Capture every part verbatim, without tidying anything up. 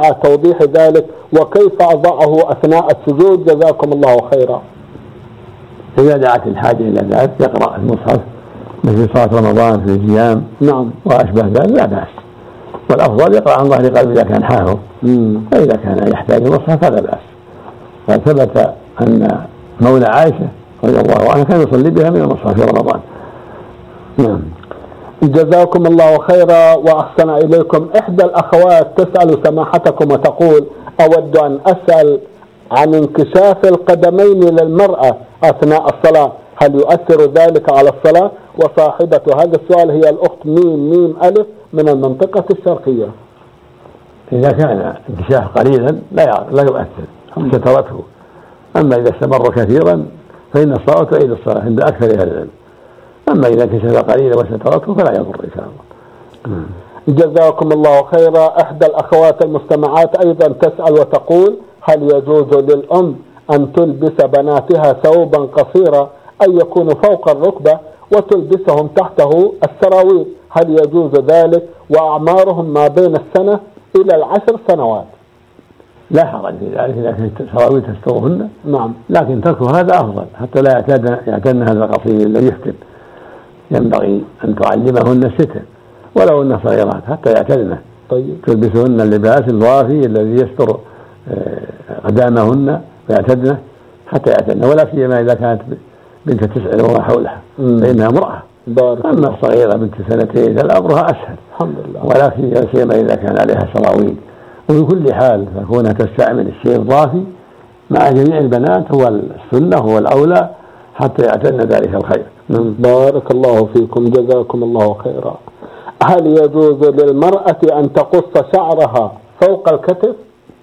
مع توضيح ذلك، وكيف أضعه أثناء السجود؟ جزاكم الله خيرا. إذا دعت الحاجة إلى ذلك يقرأ المصحف مثل صلاة رمضان في القيام نعم وأشبه ذلك لا بأس، والأفضل يقرأ عن ظهر قلب إذا كان حافظ، فإذا كان يحتاج المصحف فلا بأس. فثبت أن مولى عائشة رضي الله عنها كان يصلي بها من المصحف في رمضان. نعم. جزاكم الله خيرا وأحسن إليكم. إحدى الأخوات تسأل سماحتكم وتقول: أود أن أسأل عن انكشاف القدمين للمرأة أثناء الصلاة، هل يؤثر ذلك على الصلاة؟ وصاحبة هذا السؤال هي الأخت ميم ميم ألف من المنطقة الشرقية. إذا كان انكشاف قليلا لا لا يؤثر، سترته. أما إذا استمر كثيرا فإن الصلاة تعيد الصلاة عند أكثر أهل العلم. أما إذا انكشف قليلا وسترته فلا يضر إن شاء الله. جزاكم الله خيرا. إحدى الأخوات المستمعات أيضا تسأل وتقول: هل يجوز للأم أن تلبس بناتها ثوبا قصيرا أي يكون فوق الركبة وتلبسهم تحته السراويل؟ هل يجوز ذلك وأعمارهم ما بين السنة إلى العشر سنوات؟ لا حرج في ذلك إذا كانت السراويل تسترهن، نعم، لكن ترك هذا أفضل حتى لا يعتدن هذا القصير الذي يفتن. ينبغي أن تعلمهن الستر ولو أن صغيرات حتى يعتدن. طيب. تلبسهن اللباس الوافي الذي يستر قدامهن ويعتدن حتى يعتدن، ولا سيما إذا كانت بنت تسع وما حولها فإنها امرأة. أما الصغيرة بنت سنتين أمرها أسهل الحمد لله، ولكن سيما إذا كان عليها سراويل. وفي كل حال فكونها تستعمل الشيء الضافي مع جميع البنات هو السنة هو الأولى حتى يعتدن ذلك الخير. بارك الله فيكم جزاكم الله خيرا. هل يجوز للمرأة أن تقص شعرها فوق الكتف؟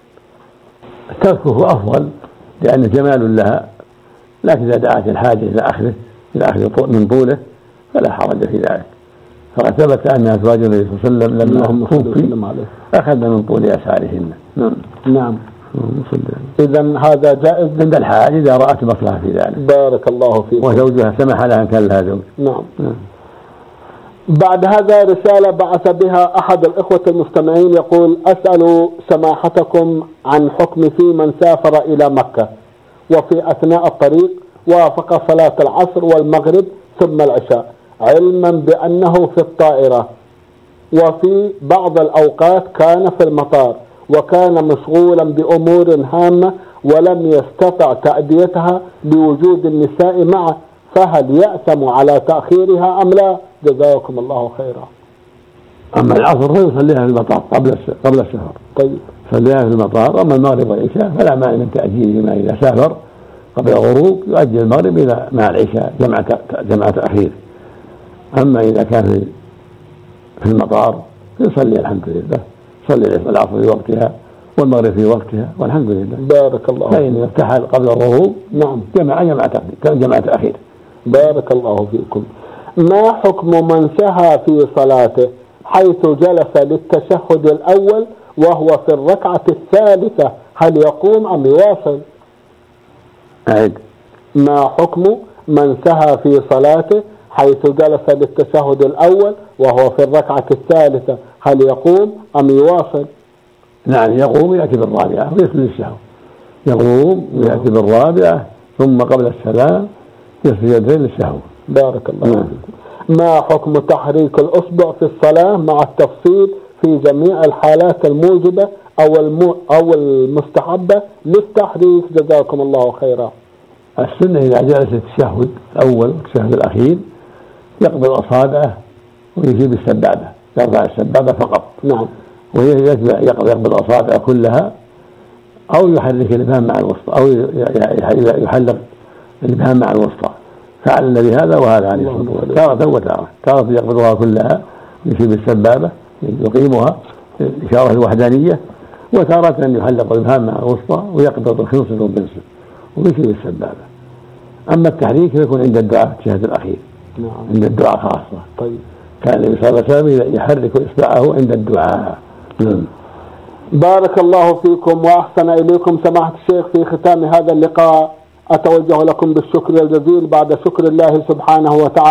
تركه أفضل لأنه جمال لها، لكن إذا دعت الحاجة إلى أخذه إلى أخذ من طوله فلا حرج في ذلك. فقد ثبت أن أزواج النبي صلى الله عليه وسلم لما توفي أخذ من طول أسعارهن. نعم نعم. إذن هذا جائز عند الحاج إذا رأت مصلحة في ذلك. بارك الله فيكم. وزوجها سمح لها أن كان لها زوج. نعم. نعم. بعد هذا رسالة بعث بها أحد الإخوة المستمعين يقول: أسأل سماحتكم عن حكم في من سافر إلى مكة وفي أثناء الطريق وافق صلاة العصر والمغرب ثم العشاء، علما بأنه في الطائرة وفي بعض الأوقات كان في المطار وكان مشغولا بأمور هامة ولم يستطع تأديتها لوجود النساء معه، فهل يأثم على تأخيرها أم لا؟ جزاكم الله خيرا. أما العصر فيصليها في المطار قبل قبل السفر. طيب. صليها في المطار. أما المغرب والعشاء فلا مانع من تأجيلهما إذا سافر قبل الغروب يؤجل المغرب إلى مع العشاء جمع جمع تأخير. أما إذا كان في المطار يصلي الحمد لله، صلي العصر في وقتها والمغرب في وقتها والحمد لله. بارك الله. فإن ارتحل قبل الغروب نعم جمع جمع جمع تأخير. بارك الله فيكم. ما حكم من سهى في صلاته حيث جلس للتشهد الأول وهو في الركعة الثالثة، هل يقوم أم يواصل؟ أعد. ما حكم من سهى في صلاته حيث جلس للتشهد الأول وهو في الركعة الثالثة، هل يقوم أم يواصل؟ نعم يقوم ويأتي بالرابعة ويسجد السهو. يقوم ويأتي بالرابعة ثم قبل السلام يسجد للسهو. بارك الله فيكم. ما حكم تحريك الأصبع في الصلاة مع التفصيل في جميع الحالات الموجبة أو الم... أو المستحبة للتحريك؟ جزاكم الله خيرا. السنة إذا جلس التشهد الأول والتشهد الأخير يقبض أصابعه ويجيب السبابة، يرفع السبابة فقط. نعم. ويتبع يقبض أصابعه كلها أو يحرك الإبهام مع الوسطى أو يحلق الإبهام مع الوسطى. فعل النبي هذا وهذا عليه الصلاة والسلام تارة وتارة. تارة يقبضها كلها ويجيب السبابة يقيمها الإشارة الوحدانية، وتارة يحلق الإبهام مع الوسطى ويقبض الخنصر والبنصر ويجيب السبابة. أما التحريك يكون عند الدعاء التشهد الأخير. نعم. عند الدعاء خاصة. طيب. كان النبي صلى الله عليه وسلم يحرك إصبعه عند الدعاء. نعم. بارك الله فيكم وأحسن إليكم سماحة الشيخ. في ختام هذا اللقاء أتوجه لكم بالشكر الجزيل بعد شكر الله سبحانه وتعالى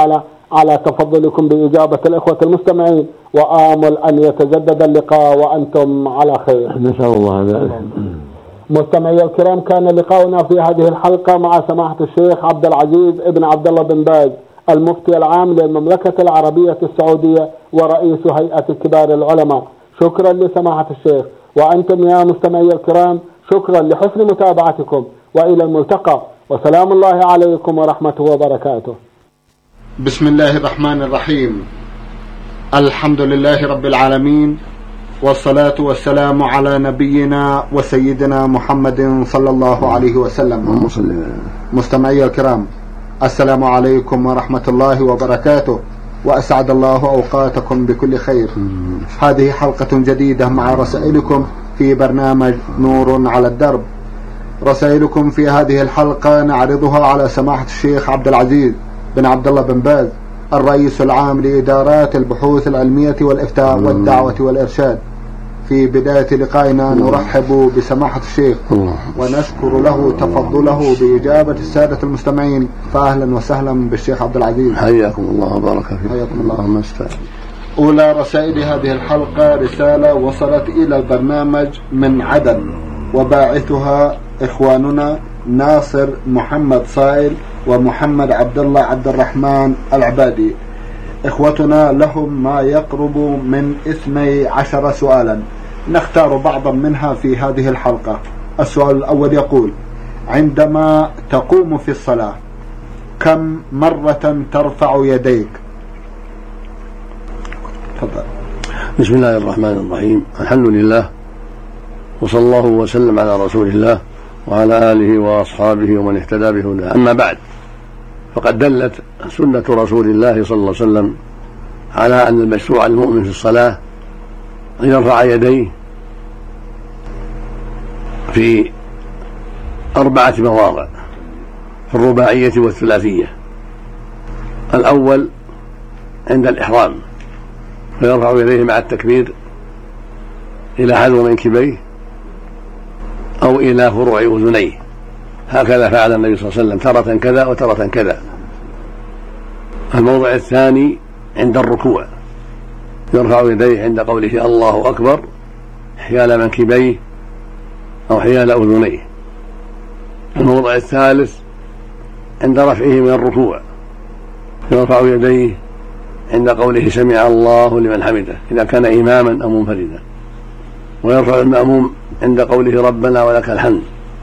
على تفضلكم بإجابة الإخوة المستمعين، وآمل أن يتجدد اللقاء وأنتم على خير. نسأل الله ذلك. مستمعي الكرام، كان لقاؤنا في هذه الحلقة مع سماحة الشيخ عبد العزيز ابن عبد الله بن باز، المفتي العام للمملكة العربية السعودية ورئيس هيئة كبار العلماء. شكرا لسماحة الشيخ، وأنتم يا مستمعي الكرام شكرا لحسن متابعتكم، وإلى الملتقى، وسلام الله عليكم ورحمته وبركاته. بسم الله الرحمن الرحيم. الحمد لله رب العالمين، والصلاة والسلام على نبينا وسيدنا محمد صلى الله عليه وسلم. مستمعي الكرام، السلام عليكم ورحمة الله وبركاته، وأسعد الله أوقاتكم بكل خير. هذه حلقة جديدة مع رسائلكم في برنامج نور على الدرب. رسائلكم في هذه الحلقة نعرضها على سماحة الشيخ عبد العزيز بن عبد الله بن باز، الرئيس العام لإدارات البحوث العلمية والإفتاء والدعوة والإرشاد. في بداية لقائنا نرحب بسماحة الشيخ ونشكر له تفضله بإجابة السادة المستمعين، فأهلا وسهلا بالشيخ عبد العزيز. حياكم الله وبارك فيكم. حياكم الله. اللهم استعان. أولى رسائل هذه الحلقة رسالة وصلت إلى البرنامج من عدن، وباعثها إخواننا ناصر محمد صائل ومحمد عبد الله عبد الرحمن العبادي. إخوتنا لهم ما يقرب من اثني عشر سؤالا، نختار بعضا منها في هذه الحلقة. السؤال الأول يقول: عندما تقوم في الصلاة كم مرة ترفع يديك؟ تفضل. بسم الله الرحمن الرحيم. الحمد لله، وصلى الله وسلم على رسول الله وعلى آله وأصحابه ومن اهتدى بهداه. أما بعد، فقد دلت سنة رسول الله صلى الله عليه وسلم على أن المشروع المؤمن في الصلاة أن يرفع يديه في أربعة مواضع، في الرباعية والثلاثية. الأول عند الإحرام، فيرفع يديه مع التكبير إلى حذو منكبيه أو إلى فروع أذنيه، هكذا فعل النبي صلى الله عليه وسلم، تارة كذا وتارة كذا. الموضع الثاني عند الركوع، يرفع يديه عند قوله الله أكبر حيال منكبيه أو حيال أذنيه. الموضع الثالث عند رفعه من الركوع، يرفع يديه عند قوله سمع الله لمن حمده إذا كان إماما أو منفردا، ويرفع المأموم عند قوله ربنا ولك الحمد.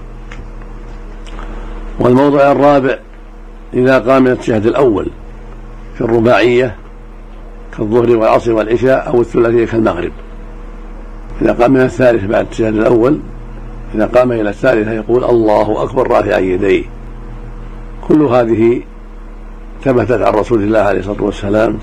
والموضع الرابع إذا قام من التشهد الأول في الرباعية كالظهر والعصر والعشاء، أو الثلاثية كالمغرب. إذا قام من الثالث بعد التشهد الأول، إذا قام إلى الثالثة يقول الله أكبر رافعا يديه. كل هذه ثبتت عن رسول الله عليه الصلاة والسلام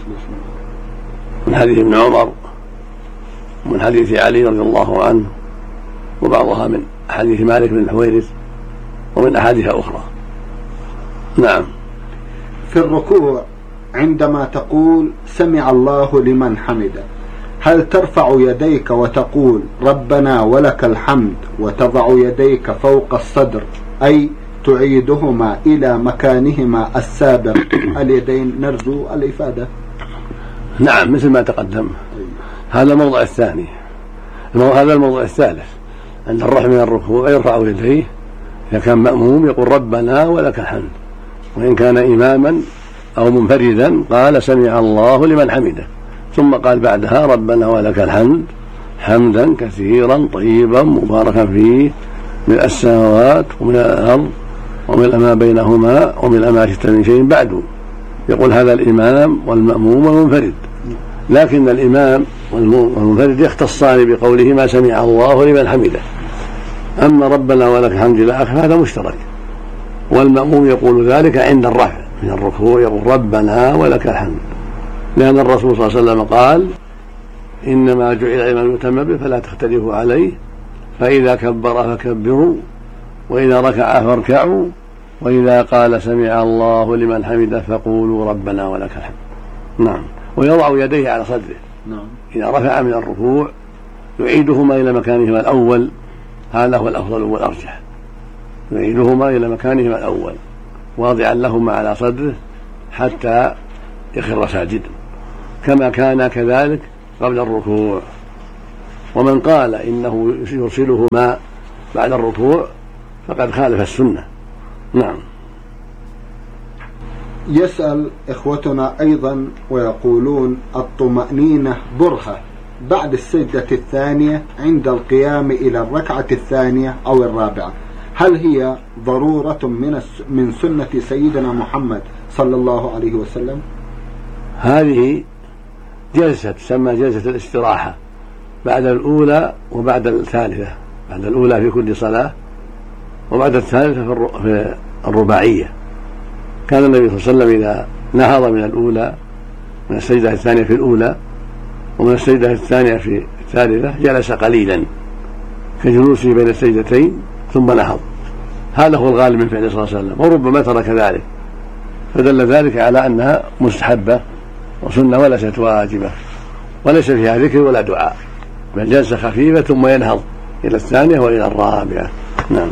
من حديث ابن عمر ومن حديث علي رضي الله عنه، وبعضها من حديث مالك بن الحويرث ومن أحاديث أخرى. نعم. في الركوع عندما تقول سمع الله لمن حمده، هل ترفع يديك وتقول ربنا ولك الحمد وتضع يديك فوق الصدر، أي تعيدهما إلى مكانهما السابق؟ اليدين نرجو الإفادة. نعم، مثل ما تقدم. هذا الموضع الثاني. هذا الموضع الثالث عند الرفع من الركوع يرفع يديه، إذا كان مأموم يقول ربنا ولك الحمد، وإن كان إماما أو منفردا قال سمع الله لمن حمده، ثم قال بعدها ربنا ولك الحمد حمدا كثيرا طيبا مباركا فيه من السماوات ومن الأرض ومن ما بينهما ومن ما شئت من شيء بعد. يقول هذا الإمام والمأموم والمنفرد، لكن الإمام والمنفرد يختصان بقوله ما سمع الله لمن حمده. أما ربنا ولك الحمد إلى آخره هذا مشترك، والمأموم يقول ذلك عند الرفع من الركوع، يقول ربنا ولك الحمد، لأن الرسول صلى الله عليه وسلم قال إنما جعل الإمام يتم به فلا تختلفوا عليه، فإذا كبر فكبروا وإذا ركع فاركعوا وإذا قال سمع الله لمن حمده فقولوا ربنا ولك الحمد. نعم. ويضع يديه على صدره. نعم. إذا رفع من الركوع يعيدهما إلى مكانهما الأول، هذا هو الأفضل والأرجح، يعيدهما إلى مكانهما الأول واضعا لهما على صدره حتى يخر ساجدا كما كان كذلك قبل الركوع. ومن قال إنه يرسلهما بعد الركوع فقد خالف السنة. نعم. يسأل إخوتنا أيضا ويقولون الطمأنينة برهة بعد السجدة الثانية عند القيام إلى الركعة الثانية أو الرابعة، هل هي ضرورة من من سنة سيدنا محمد صلى الله عليه وسلم؟ هذه جلسة تسمى جلسة الاستراحة بعد الأولى وبعد الثالثة، بعد الأولى في كل صلاة وبعد الثالثة في الرباعية. كان النبي صلى الله عليه وسلم إذا نهض من الأولى من السجدة الثانية في الأولى ومن السجدة الثانية في الثالثة جلس قليلا كجلوسه بين السجدتين ثم نهض. هذا هو الغالب من فعله صلى الله عليه وسلم، وربما ترك ذلك، فدل ذلك على أنها مستحبة وسنة وليست واجبة، وليس فيها ذكر ولا دعاء، بل جلسة خفيفة ثم ينهض إلى الثانية وإلى الرابعة. نعم.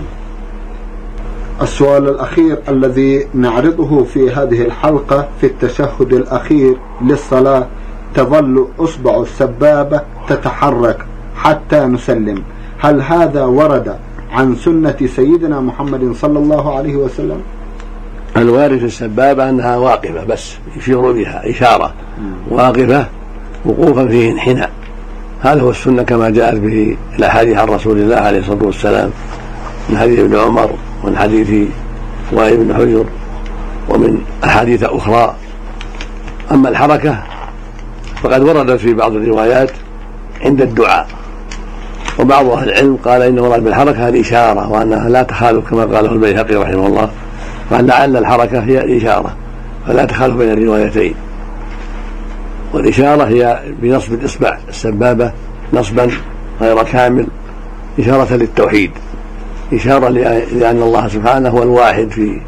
السؤال الأخير الذي نعرضه في هذه الحلقة: في التشهد الأخير للصلاة تظل أصبع السبابة تتحرك حتى نسلم، هل هذا ورد عن سنة سيدنا محمد صلى الله عليه وسلم؟ الوارد في السبابة أنها واقفة بس يشير بها إشارة واقفة وقوفا فيه انحناء، هذا هو السنة كما جاءت به الأحاديث عن رسول الله عليه الصلاة والسلام من حديث ابن عمر ومن حديث وائل بن حجر ومن أحاديث أخرى. أما الحركة فقد وردت في بعض الروايات عند الدعاء، وبعض أهل العلم قال إن ورد بالحركة الإشارة وأنها لا تخالف كما قاله البيهقي رحمه الله، قال لعل الحركة هي الإشارة فلا تخالف بين الروايتين. والإشارة هي بنصب الإصبع السبابة نصبا غير كامل إشارة للتوحيد، إشارة لأن الله سبحانه هو الواحد في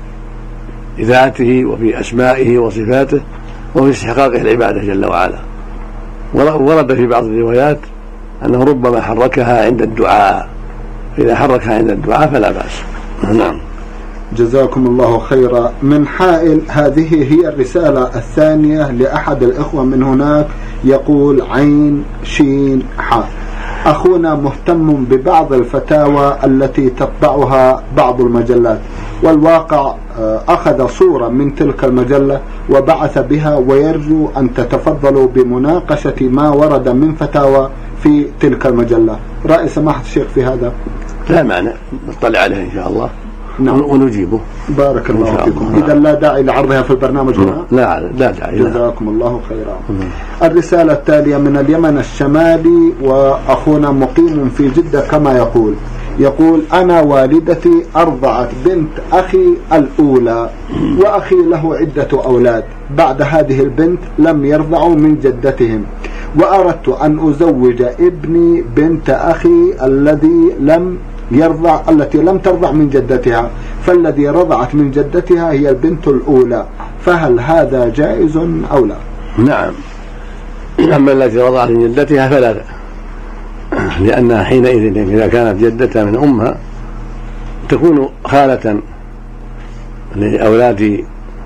ذاته وفي أسمائه وصفاته وفي استحقاقه العبادة جل وعلا. ورد في بعض الروايات أنه ربما حركها عند الدعاء، إذا حركها عند الدعاء فلا بأس. نعم. جزاكم الله خيرا. من حائل هذه هي الرسالة الثانية لأحد الإخوة من هناك، يقول عين شين حاء: أخونا مهتم ببعض الفتاوى التي تطبعها بعض المجلات، والواقع أخذ صورة من تلك المجلة وبعث بها، ويرجو أن تتفضلوا بمناقشة ما ورد من فتاوى في تلك المجلة. رأي سماحة الشيخ في هذا؟ لا مانع، نطلع عليه إن شاء الله. نعم. ونجيبه. بارك الله فيكم. إذا لا داعي لعرضها في البرنامج هنا؟ لا لا داعي. جزاكم الله خيرا. الرسالة التالية من اليمن الشمالي، وأخونا مقيم في جدة كما يقول يقول أنا والدتي أرضعت بنت أخي الأولى، وأخي له عدة أولاد، بعد هذه البنت لم يرضعوا من جدتهم، وأردت أن أزوج ابني بنت أخي الذي لم يرضع التي لم ترضع من جدتها، فالذي رضعت من جدتها هي البنت الأولى، فهل هذا جائز أو لا؟ نعم. أما التي رضعت من جدتها فلا، لأنها حينئذ إذا كانت جدتها من أمها تكون خالة لأولاد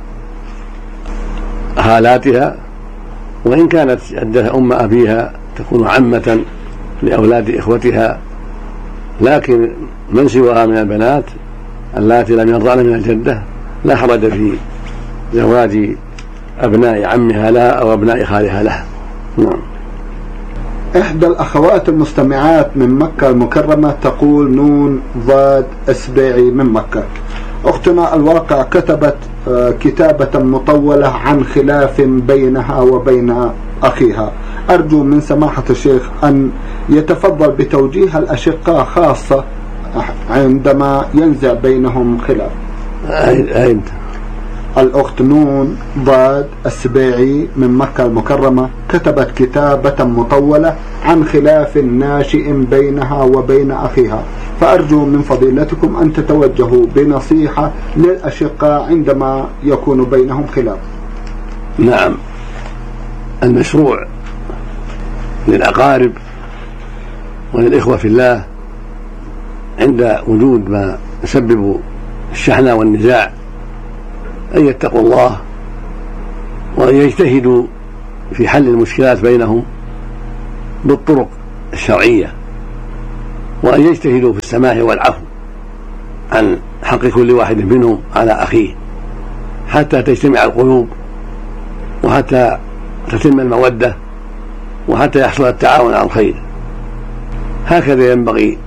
خالاتها، وإن كانت جدتها أم أبيها تكون عمة لأولاد إخوتها. لكن من سواها من البنات اللاتي لم يرضعن من الجدة لا حرج في زواج أبناء عمها لها أو أبناء خالها لها. نعم. إحدى الأخوات المستمعات من مكة المكرمة تقول نون ضاد إسبيعي من مكة: أختنا الواقع كتبت كتابة مطولة عن خلاف بينها وبين أخيها، أرجو من سماحة الشيخ أن يتفضل بتوجيه الأشقاء خاصة عندما ينزع بينهم خلاف. أعيد. الأخت نون ضاد السبيعي من مكة المكرمة كتبت كتابة مطولة عن خلاف ناشئ بينها وبين أخيها، فأرجو من فضيلتكم أن تتوجهوا بنصيحة للأشقاء عندما يكون بينهم خلاف. نعم. المشروع للأقارب وللإخوة في الله عند وجود ما يسبب الشحنة والنزاع أن يتقوا الله وأن يجتهدوا في حل المشكلات بينهم بالطرق الشرعية، وأن يجتهدوا في السماح والعفو عن حق كل واحد منهم على أخيه حتى تجتمع القلوب، وحتى تتم المودة، وحتى يحصل التعاون على الخير. هكذا ينبغي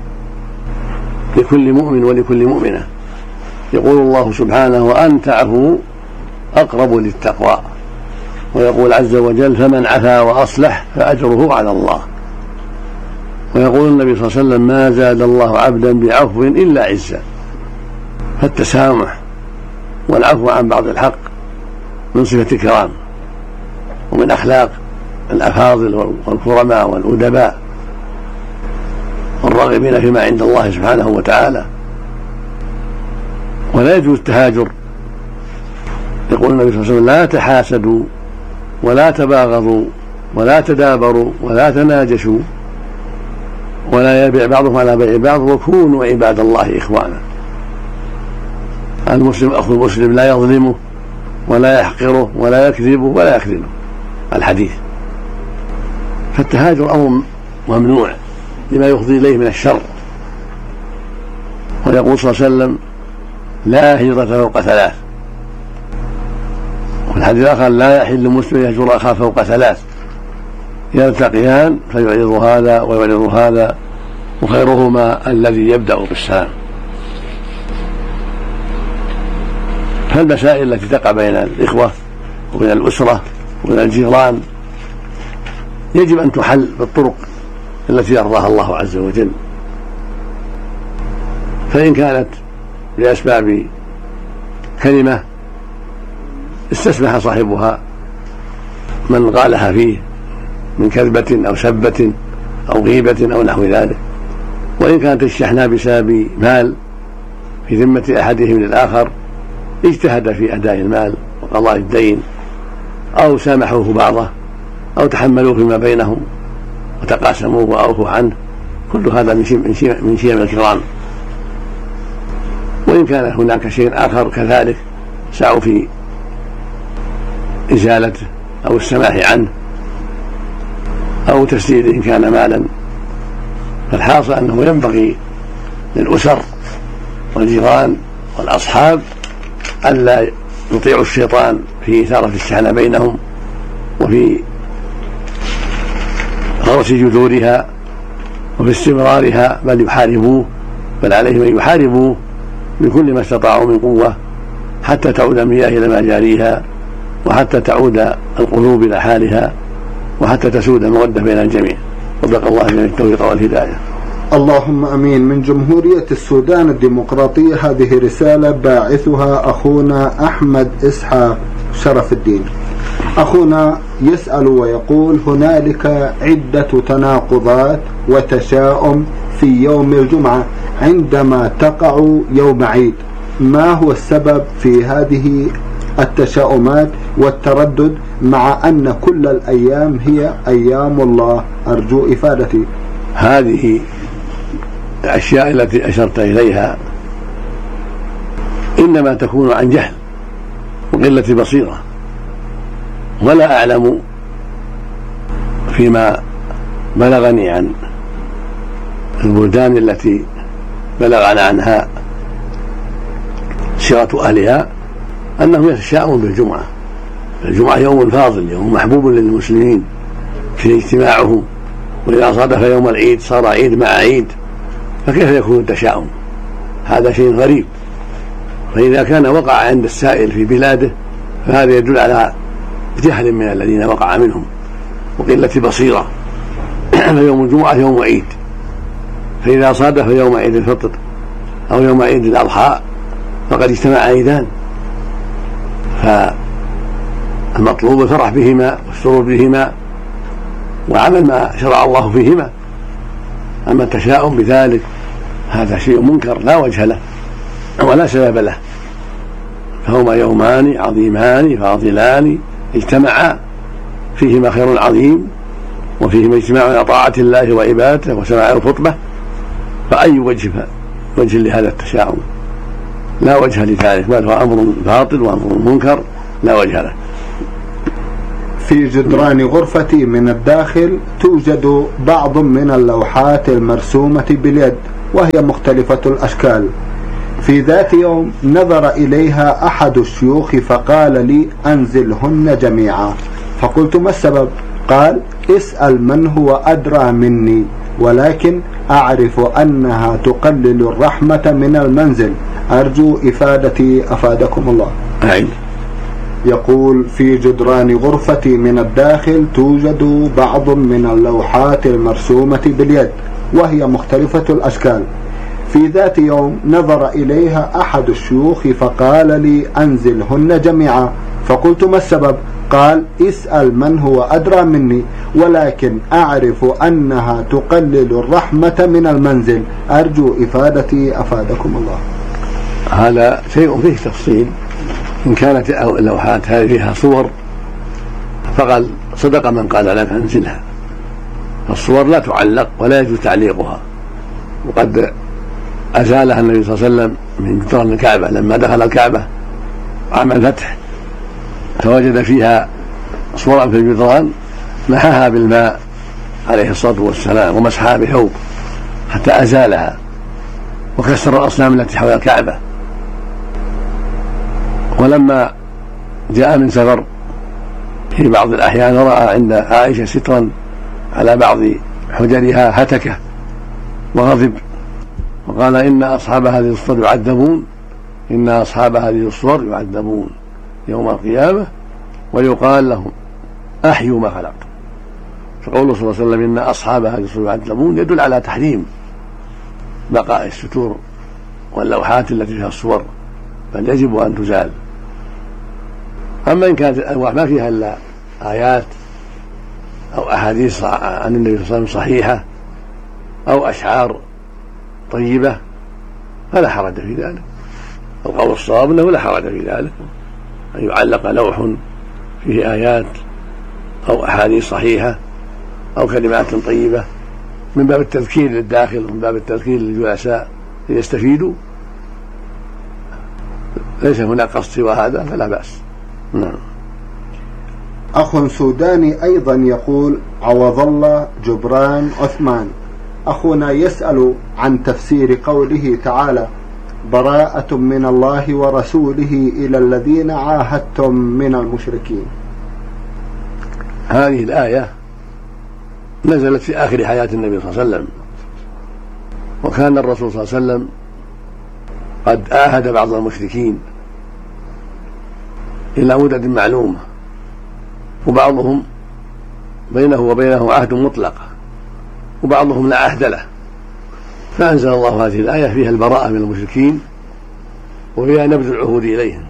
لكل مؤمن ولكل مؤمنة. يقول الله سبحانه: وأن تعفوا أقرب للتقوى. ويقول عز وجل: فمن عفا وأصلح فأجره على الله. ويقول النبي صلى الله عليه وسلم: ما زاد الله عبدا بعفو إلا عزا. فالتسامح والعفو عن بعض الحق من صفة الكرام ومن أخلاق الأفاضل والكرماء والأدباء والراغبين فيما عند الله سبحانه وتعالى. ولا يجوز التهاجر. يقول النبي صلى الله عليه وسلم: لا تحاسدوا ولا تباغضوا ولا تدابروا ولا تناجشوا ولا يبيع بعضهم على بيع بعض وكونوا عباد الله إخوانا. المسلم أخو المسلم لا يظلمه ولا يحقره ولا يكذبه ولا يخذله. الحديث. فالتهاجر أمر ممنوع لما يفضي إليه من الشر. ويقول صلى الله عليه وسلم: لا هجرة فوق ثلاث. وفي الحديث الآخر: لا يحل مسلم يهجر أخاه فوق ثلاث: يلتقيان فيعرض هذا ويعرض هذا وخيرهما الذي يبدأ بالسلام. فالمسائل التي تقع بين الإخوة وبين الأسرة وبين الجيران يجب أن تحل بالطرق التي يرضاها الله عز وجل. فإن كانت لأسباب كلمة استسمح صاحبها من قالها فيه من كذبة أو سبة أو غيبة أو نحو ذلك. وإن كانت الشحناء بسبب مال في ذمة أحدهم للآخر اجتهد في أداء المال وقضاء الدين، أو سامحوه بعضه، أو تحملوه فيما بينهم وتقاسموه وأوفوا عنه، كل هذا من شيم الكرام. وإن كان هناك شيء آخر كذلك سعوا في إزالته أو السماح عنه أو تسديده إن كان مالا. فالحاصل أنه ينبغي للأسر والجيران والأصحاب ألا يطيعوا الشيطان في إثارة الشحنة بينهم وفي غرس جذورها وفي استمرارها، بل يحاربوه، بل عليهم أن يحاربوه بكل ما استطاعوا من قوة حتى تعود المياه إلى مجاريها، وحتى تعود القلوب إلى حالها، وحتى تسود المودة بين الجميع. وفق الله جميع التوفيق والهداية. اللهم أمين. من جمهورية السودان الديمقراطية، هذه رسالة باعثها أخونا أحمد إسحاق شرف الدين. أخونا يسأل ويقول: هنالك عدة تناقضات وتشاؤم في يوم الجمعة عندما تقع يوم عيد، ما هو السبب في هذه التشاؤمات والتردد مع أن كل الأيام هي أيام الله؟ أرجو إفادتي. هذه الأشياء التي أشرت إليها إنما تكون عن جهل وقلة بصيرة، ولا أعلم فيما بلغني عن البلدان التي بلغنا عنها سيرة أهلها أنهم يتشاءمون بالجمعة. الجمعة يوم فاضل، يوم محبوب للمسلمين في اجتماعهم، وإذا صادف يوم العيد صار عيد مع عيد، فكيف يكون التشاؤم؟ هذا شيء غريب. فإذا كان وقع عند السائل في بلاده فهذا يدل على جهل من الذين وقع منهم وقلة بصيرة. فيوم الجمعة يوم عيد، فإذا صادف يوم عيد الفطر أو يوم عيد الأضحى فقد اجتمع عيدان، فالمطلوب الفرح بهما والسرور بهما وعمل ما شرع الله فيهما. أما التشاؤم بذلك هذا شيء منكر لا وجه له ولا سبب له، فهما يومان عظيمان فاضلان اجتمعا فيهما خير عظيم وفيهما اجتماع على طاعة الله وعبادته وسماع الخطبة، فأي وجه وجه لهذا التشاؤم؟ لا وجه لذلك، بل هو أمر باطل وأمر منكر لا وجه له. في جدران غرفتي من الداخل توجد بعض من اللوحات المرسومة باليد وهي مختلفة الأشكال. في ذات يوم نظر إليها أحد الشيوخ فقال لي أنزلهن جميعا، فقلت ما السبب؟ قال اسأل من هو أدرى مني، ولكن أعرف أنها تقلل الرحمة من المنزل، أرجو إفادتي أفادكم الله. أعيد. يقول في جدران غرفتي من الداخل توجد بعض من اللوحات المرسومة باليد وهي مختلفة الأشكال. في ذات يوم نظر إليها أحد الشيوخ فقال لي أنزلهن جميعا، فقلت ما السبب؟ قال اسأل من هو أدرى مني، ولكن أعرف أنها تقلل الرحمة من المنزل، أرجو إفادتي أفادكم الله. هذا شيء فيه تفصيل. إن كانت اللوحات هذه فيها صور فقال صدق من قال لك أنزلها، الصور لا تعلق ولا يجوز تعليقها، وقد أزالها النبي صلى الله عليه وسلم من جدران الكعبة لما دخل الكعبة عام الفتح فوجد فيها صورا في الجدران محاها بالماء عليه الصلاة والسلام ومسحها بثوب حتى أزالها وكسر الأصنام التي حول الكعبة. ولما جاء من سفر في بعض الأحيان رأى عند عائشة سترا على بعض حجرها هتكه وغضب وقال إن أصحاب هذه الصور يعذبون إن أصحاب هذه الصور يعذبون يوم القيامة ويقال لهم أحيوا ما خلقتم. فقوله صلى الله عليه وسلم إن أصحاب هذه الصور يعذبون يدل على تحريم بقاء الستور واللوحات التي فيها الصور، بل يجب أن تزال. أما إن كانت الألواح ما فيها إلا آيات أو أحاديث عن النبي صلى الله عليه وسلم صحيحة أو أشعار طيبة فلا حرج في ذلك. القول الصواب أنه لا حرج في ذلك أن يعلق لوح فيه آيات أو أحاديث صحيحة أو كلمات طيبة من باب التذكير للداخل ومن باب التذكير للجلساء ليستفيدوا، ليس هناك قصد سوى هذا فلا بأس. نعم. أخ سوداني أيضا يقول عوض الله جبران عثمان، أخونا يسأل عن تفسير قوله تعالى براءة من الله ورسوله إلى الذين عاهدتم من المشركين. هذه الآية نزلت في آخر حياة النبي صلى الله عليه وسلم، وكان الرسول صلى الله عليه وسلم قد عاهد بعض المشركين إلى مدة معلومة، وبعضهم بينه وبينه عهد مطلق وبعضهم لا عهد له، فأنزل الله هذه الآية فيها البراءة من المشركين وفيها نبذ العهود إليهم،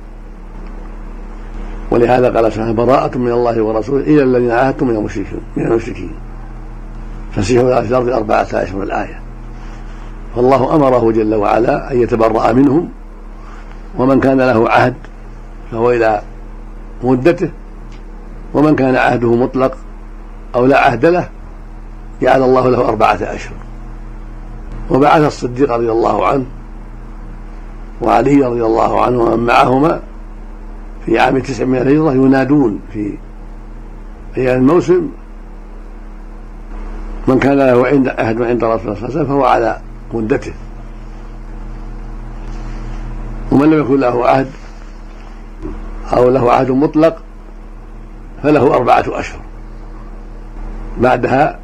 ولهذا قال سبحانه براءة من الله ورسوله إلى الذين عاهدتم من المشركين من المشركين فسيحوا في الأرض أربعة أشهر الآية. فالله أمره جل وعلا أن يتبرأ منهم، ومن كان له عهد فهو إلى مدته، ومن كان عهده مطلق أو لا عهد له جعل الله له أربعة أشهر. وبعث الصديق رضي الله عنه وعلي رضي الله عنه ومن معهما في عام تسع من الهجرة ينادون في أيام الموسم من كان له عند عهد عند رسول الله صلى الله عليه وسلم فهو على مدته، ومن لم يكن له عهد أو له عهد مطلق فله أربعة أشهر، بعدها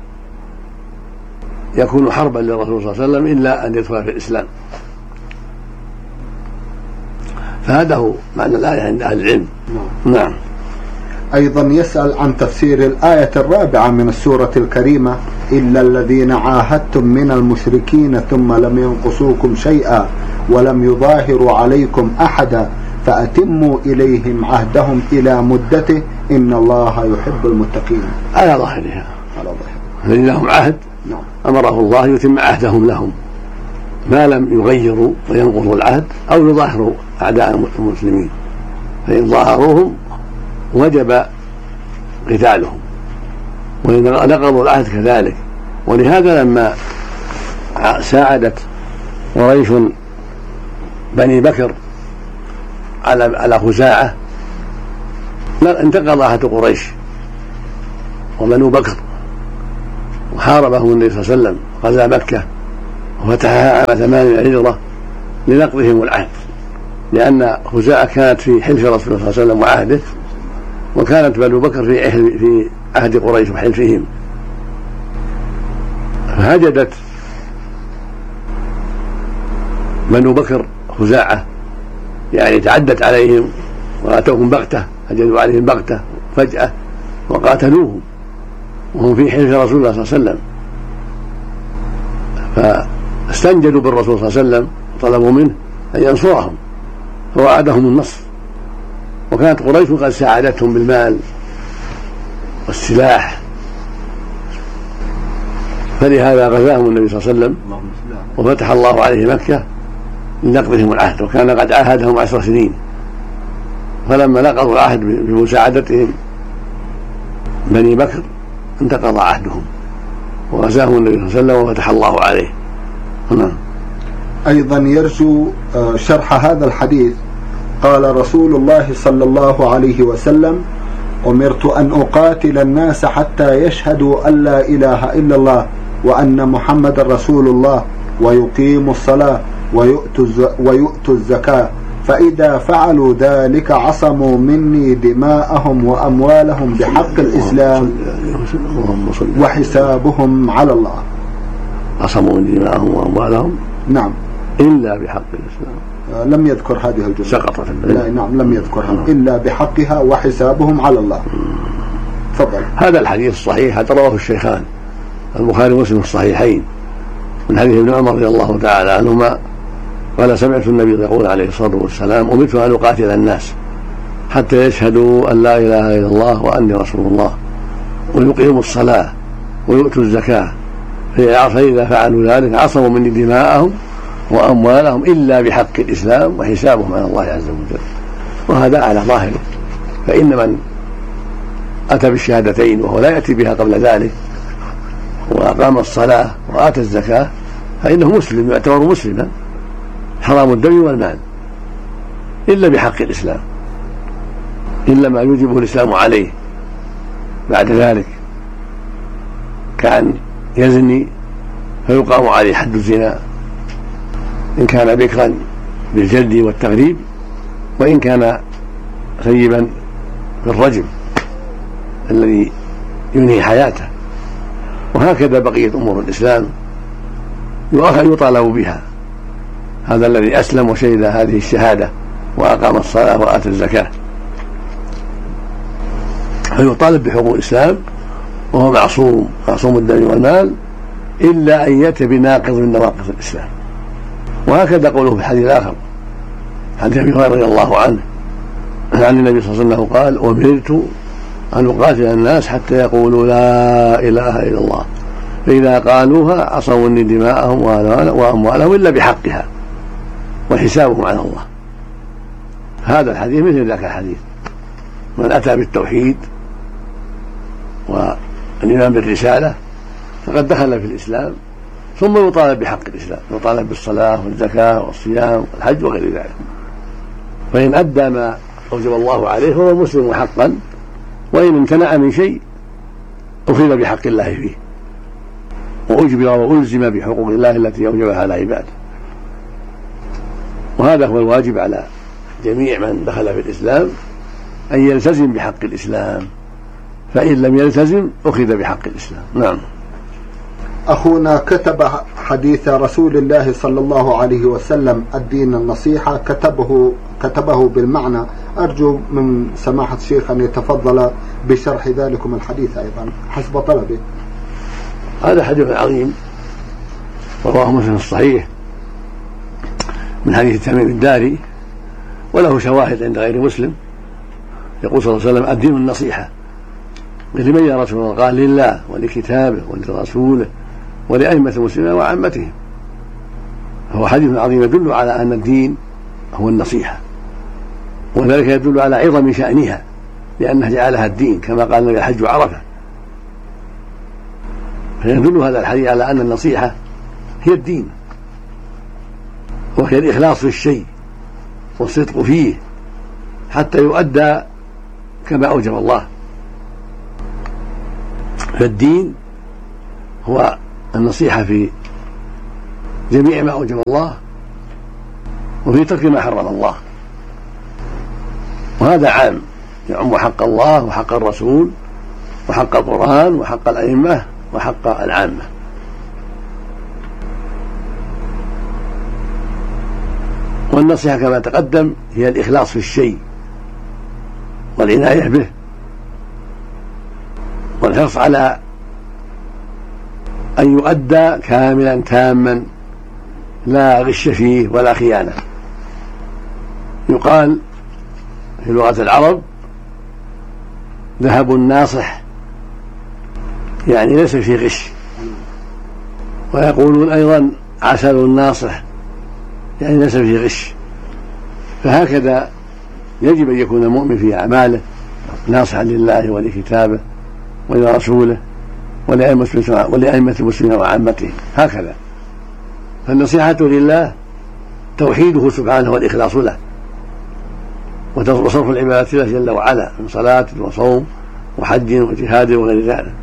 يكون حربا للرسول صلى الله عليه وسلم إلا أن يدخل في الإسلام. فهذا هو معنى الآية عند أهل العلم. نعم. أيضا يسأل عن تفسير الآية الرابعة من السورة الكريمة إلا الذين عاهدتم من المشركين ثم لم ينقصوكم شيئا ولم يظاهروا عليكم أحدا فأتموا إليهم عهدهم إلى مدته إن الله يحب المتقين. على ظاهرها على ظاهرها الذين لهم عهد أمره الله يتم عهدهم لهم ما لم يغيروا وينقضوا العهد أو يظاهروا أعداء المسلمين، فإن ظاهروهم وجب قتالهم، وإن نقضوا العهد كذلك. ولهذا لما ساعدت قريش بني بكر على على خزاعة انتقض عهد قريش وبنو بكر، وحاربهم النبي صلى الله عليه وسلم، غزا مكة وفتحها عام ثمان الهجرة لنقضهم العهد، لأن خزاعة كانت في حلف رسول الله صلى الله عليه وسلم وعهده، وكانت بنو بكر في في عهد قريش وحلفهم، فهجدت بنو بكر خزاعة، يعني تعدت عليهم وأتوهم بغتة، هجدوا عليهم بغتة فجأة وقاتلوهم وهم في حلف رسول الله صلى الله عليه وسلم، فاستنجدوا بالرسول صلى الله عليه وسلم وطلبوا منه أن ينصرهم، فوعدهم النصر، وكانت قريش قد ساعدتهم بالمال والسلاح، فلهذا غزاهم النبي صلى الله عليه وسلم وفتح الله عليه مكة لنقضهم العهد، وكان قد عاهدهم عشر سنين، فلما نقضوا العهد بمساعدتهم بني بكر انتقض عهدهم وغزاهم النبي صلى الله عليه وسلم وفتح الله عليه. هنا. أيضا يرجو شرح هذا الحديث. قال رسول الله صلى الله عليه وسلم: أمرت أن أقاتل الناس حتى يشهدوا أن لا إله إلا الله وأن محمد رسول الله ويقيموا الصلاة ويؤتوا الزكاة، فإذا فعلوا ذلك عصموا مني دماءهم وأموالهم بحق الإسلام وحسابهم على الله. عصموا مني دماءهم وأموالهم، نعم، إلا بحق الإسلام. لم يذكر هذه الجملة، سقطت. لا نعم لم يذكرها، إلا بحقها وحسابهم على الله. تفضل. هذا الحديث الصحيح هذا رواه الشيخان البخاري ومسلم في الصحيحين من حديث ابن عمر رضي الله تعالى عنهما قال: سمعت النبي يقول عليه الصلاة والسلام: أمرت أن أقاتل الناس حتى يشهدوا أن لا إله إلا الله وأني رسول الله ويقيموا الصلاة ويؤتوا الزكاة، فإذا فعلوا ذلك عصموا مني دماءهم وأموالهم إلا بحق الإسلام وحسابهم على الله عز وجل. وهذا على ظاهره، فإن من أتى بالشهادتين وهو لا يأتي بها قبل ذلك وأقام الصلاة وآتى الزكاة فإنه مسلم، يعتبر مسلما، حرام الدم والمال إلا بحق الإسلام، إلا ما يوجبه الإسلام عليه بعد ذلك، كأن يزني فيقام عليه حد الزنا إن كان بكرا بالجلد والتغريب، وإن كان ثيبا بالرجم الذي ينهي حياته. وهكذا بقية أمور الإسلام يطالب بها. هذا الذي أسلم وشهد هذه الشهادة وأقام الصلاة وآتى الزكاة فيطالب بحقوق الإسلام، وهو معصوم معصوم الدم والمال، إلا أن يأتي بناقض من نواقض الإسلام. وهكذا قوله في الحديث الآخر حديث أبي هريرة رضي الله عنه عن النبي صلى الله عليه وسلم قال: أمرت أن أقاتل الناس حتى يقولوا لا إله إلا الله، فإذا قالوها عصموا مني دماءهم وأموالهم إلا بحقها وحسابهم على الله. هذا الحديث مثل ذاك الحديث: من أتى بالتوحيد والإيمان بالرسالة فقد دخل في الإسلام، ثم يطالب بحق الإسلام، يطالب بالصلاة والزكاة والصيام والحج وغير ذلك. فإن أدى ما أوجب الله عليه فهو مسلم حقا، وإن امتنع من شيء أخذ بحق الله فيه وأجبر وألزم بحقوق الله التي أوجبها على عباده. وهذا هو الواجب على جميع من دخل في الإسلام، أن يلتزم بحق الإسلام، فإن لم يلتزم أخذ بحق الإسلام. نعم. أخونا كتب حديث رسول الله صلى الله عليه وسلم الدين النصيحة، كتبه كتبه بالمعنى. أرجو من سماحة الشيخ أن يتفضل بشرح ذلكم الحديث أيضا حسب طلبه. هذا حديث عظيم رواه مسلم الصحيح من حديث تميم الداري، وله شواهد عند غير مسلم. يقول صلى الله عليه وسلم: الدين النصيحة. لمن يا رسول الله؟ قال: لله ولكتابه ولرسوله ولأئمة المسلمين وعامتهم. فهو حديث عظيم يدل على أن الدين هو النصيحة، وذلك يدل على عظم شأنها لأنه جعلها الدين، كما قال النبي: الحج عرفة. فيدل هذا الحديث على أن النصيحة هي الدين، وهي الإخلاص في الشيء والصدق فيه حتى يؤدى كما أوجب الله. فالدين هو النصيحة في جميع ما أوجب الله وفي ترك ما حرم الله، وهذا عام يعم حق الله وحق الرسول وحق القرآن وحق الأئمة وحق العامة. والنصيحة كما تقدم هي الإخلاص في الشيء والعناية به والحرص على أن يؤدى كاملا تاما لا غش فيه ولا خيانة. يقال في لغة العرب ذهب الناصح، يعني ليس فيه غش. ويقولون أيضا عسل الناصح، يعني ليس فيه غش. فهكذا يجب أن يكون المؤمن في أعماله ناصحا لله ولكتابه ولرسوله ولأئمة المسلمين وعامتهم، هكذا. فالنصيحة لله توحيده سبحانه والإخلاص له وصرف العبادات له جل وعلا من صلاة وصوم وحج وجهاد وغير ذلك،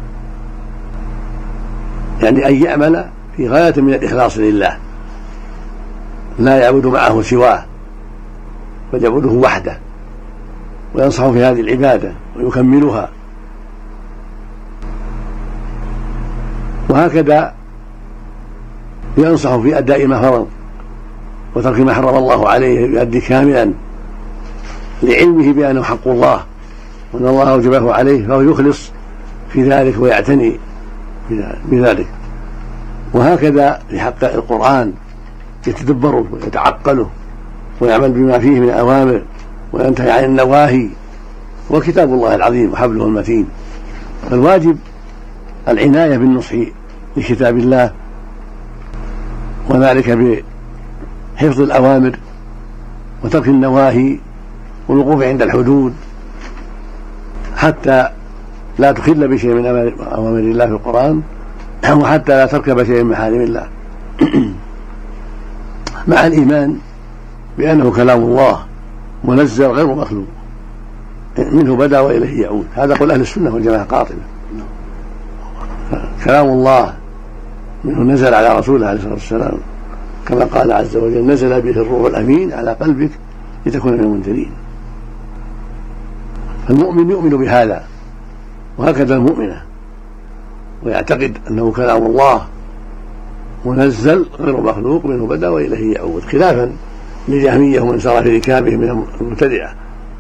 يعني أن يعمل في غاية من الإخلاص لله، لا يعبد معه سواه بل يعبده وحده وينصح في هذه العبادة ويكملها. وهكذا ينصح في أداء ما فرض وترك ما حرم الله عليه، يؤدي كاملا لعلمه بأنه حق الله وأن الله أوجبه عليه، فهو يخلص في ذلك ويعتني بذلك. وهكذا في حق القرآن يتدبره ويتعقله ويعمل بما فيه من أوامر وينتهي عن النواهي، وكتاب الله العظيم وحبله المتين. فالواجب العناية بالنصح لكتاب الله، وذلك بحفظ الأوامر وترك النواهي والوقوف عند الحدود حتى لا تخل بشيء من أوامر الله في القرآن، وحتى لا تركب شيء من محارم الله، مع الإيمان بأنه كلام الله منزل غير مخلوق، منه بدأ وإليه يعود. هذا قول أهل السنة والجماعة قاطبة، كلام الله منه نزل على رسوله عليه الصلاة والسلام، كما قال عز وجل نزل به الروح الأمين على قلبك لتكون من المنذرين. فالمؤمن يؤمن بهذا، وهكذا المؤمنة، ويعتقد أنه كلام الله منزل غير مخلوق منه بدأ وإليه يعود، خلافا للجهمية ومن سار في ركابه من المبتدعة.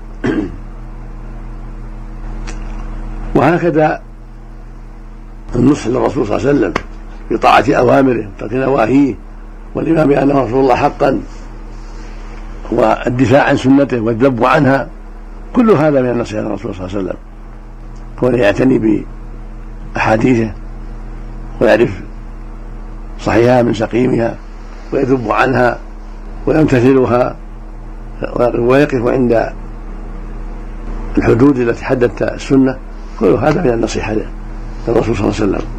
وهكذا النصح للرسول صلى الله عليه وسلم بطاعة أوامره وترك نواهيه والإيمان بأنه رسول الله حقا والدفاع عن سنته والذب عنها، كل هذا من النصيحة للرسول صلى الله عليه وسلم، كونه يعتني بأحاديثه ويعرف صحيحها من سقيمها ويذب عنها ويمتثلها ويقف عند الحدود التي حددت السنة، كل هذا من النصيحة للرسول صلى الله عليه وسلم.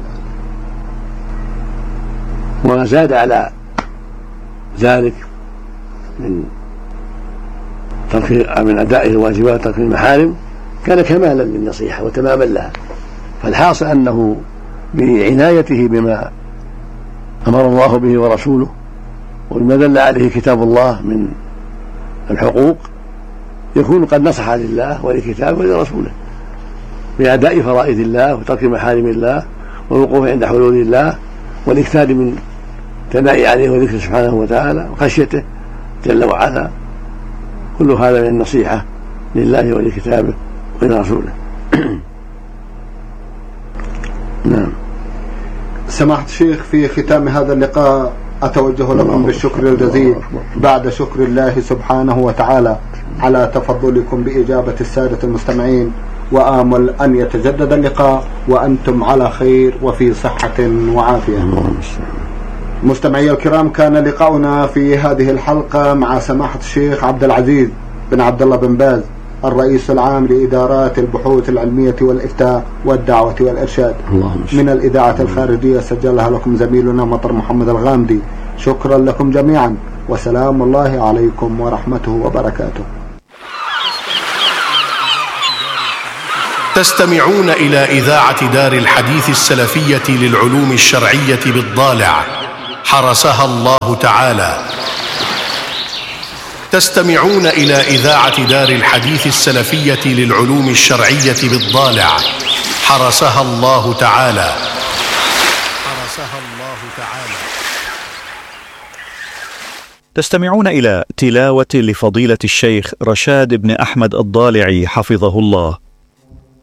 وما زاد على ذلك من ترك من أداء الواجبات وترك المحارم كان كمالا للنصيحة وتماما لها. فالحاصل أنه بعنايته بما أمر الله به ورسوله وبما دل عليه كتاب الله من الحقوق يكون قد نصح لله ولكتابه ولرسوله بأداء فرائض الله وترك محارم الله والوقوف عند حدود الله والإكثار من ثناء عليه وذكره سبحانه وتعالى وخشيته جل وعلا، كل هذا من النصيحة لله ولكتابه ولرسوله. نعم. سماحة الشيخ، في ختام هذا اللقاء أتوجه لكم بالشكر الجزيل بعد شكر الله سبحانه وتعالى على تفضلكم بإجابة السادة المستمعين، وآمل أن يتجدد اللقاء وأنتم على خير وفي صحة وعافية. مستمعي الكرام، كان لقاؤنا في هذه الحلقة مع سماحة الشيخ عبد العزيز بن عبد الله بن باز، الرئيس العام لإدارات البحوث العلمية والإفتاء والدعوة والإرشاد، من الإذاعة الخارجية، سجلها لكم زميلنا مطر محمد الغامدي. شكرا لكم جميعا، وسلام الله عليكم ورحمته وبركاته. تستمعون إلى إذاعة دار الحديث السلفية للعلوم الشرعية بالضالع حرسها الله تعالى. تستمعون إلى إذاعة دار الحديث السلفية للعلوم الشرعية بالضالع حرسها الله تعالى. حرسها الله تعالى. تستمعون إلى تلاوة لفضيلة الشيخ رشاد بن أحمد الضالعي حفظه الله